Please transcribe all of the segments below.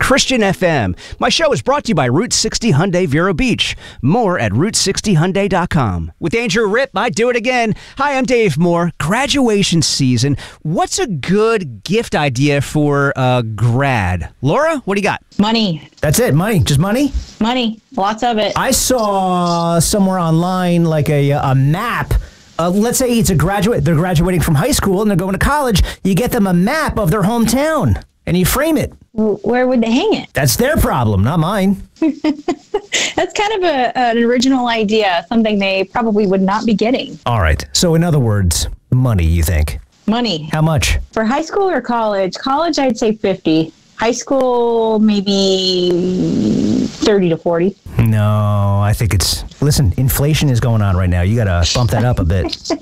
Christian FM. My show is brought to you by Route 60 Hyundai Vero Beach. More at Route60Hyundai.com. With Andrew Ripp, I do it again. Hi, I'm Dave Moore. Graduation season. What's a good gift idea for a grad? Laura, what do you got? Money. That's it, money. Just money? Money. Lots of it. I saw somewhere online like a map. Let's say it's a graduate. They're graduating from high school and they're going to college. You get them a map of their hometown and you frame it. Where would they hang it? That's their problem, not mine. That's kind of an original idea, something they probably would not be getting. All right. So in other words, money, you think? Money. How much? For high school or college? College, I'd say 50. High school, maybe 30 to 40. No, I think listen, inflation is going on right now. You got to bump that up a bit.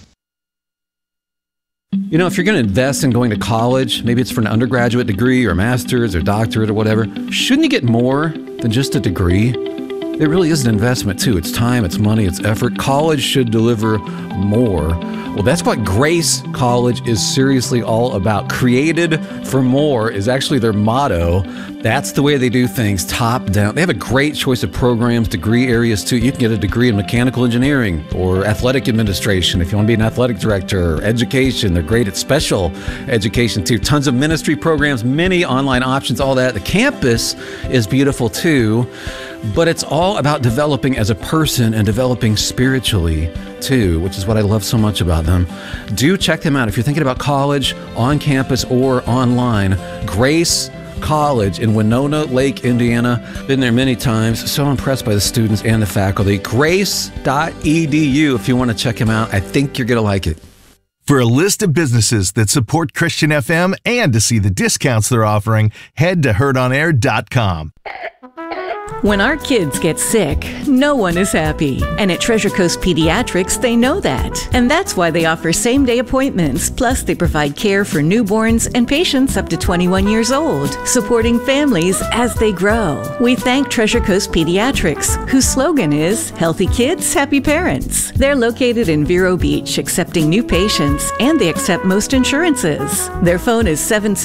You know, if you're going to invest in going to college, maybe it's for an undergraduate degree or a master's or doctorate or whatever, shouldn't you get more than just a degree? It really is an investment too. It's time, it's money, it's effort. College should deliver more. Well, that's what Grace College is seriously all about. Created for more is actually their motto. That's the way they do things, top down. They have a great choice of programs, degree areas too. You can get a degree in mechanical engineering or athletic administration if you want to be an athletic director, or education. They're great at special education too. Tons of ministry programs, many online options, all that. The campus is beautiful too. But it's all about developing as a person and developing spiritually too, which is what I love so much about them. Do check them out if you're thinking about college, on campus or online. Grace College in Winona Lake, Indiana. Been there many times. So impressed by the students and the faculty. Grace.edu if you want to check them out. I think you're going to like it. For a list of businesses that support Christian FM and to see the discounts they're offering, head to heardonair.com. When our kids get sick, no one is happy. And at Treasure Coast Pediatrics, they know that. And that's why they offer same-day appointments. Plus, they provide care for newborns and patients up to 21 years old, supporting families as they grow. We thank Treasure Coast Pediatrics, whose slogan is, Healthy Kids, Happy Parents. They're located in Vero Beach, accepting new patients, and they accept most insurances. Their phone is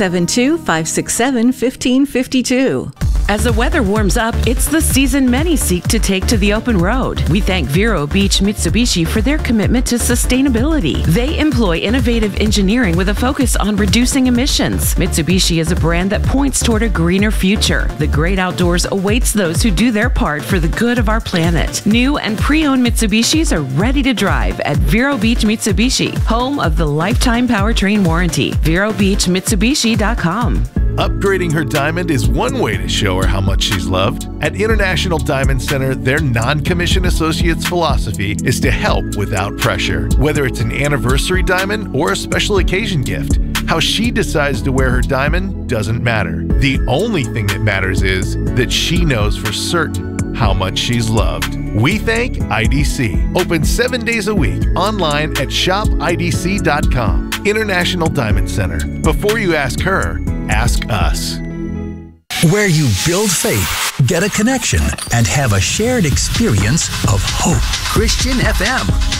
772-567-1552. As the weather warms up, it's the season many seek to take to the open road. We thank Vero Beach Mitsubishi for their commitment to sustainability. They employ innovative engineering with a focus on reducing emissions. Mitsubishi is a brand that points toward a greener future. The great outdoors awaits those who do their part for the good of our planet. New and pre-owned Mitsubishis are ready to drive at Vero Beach Mitsubishi, home of the lifetime powertrain warranty. VeroBeachMitsubishi.com. Upgrading her diamond is one way to show her how much she's loved. At International Diamond Center, their non-commissioned associates' philosophy is to help without pressure. Whether it's an anniversary diamond or a special occasion gift, how she decides to wear her diamond doesn't matter. The only thing that matters is that she knows for certain how much she's loved. We thank IDC. Open 7 days a week online at shopidc.com. International Diamond Center. Before you ask her, ask us. Where you build faith, get a connection, and have a shared experience of hope. Christian FM.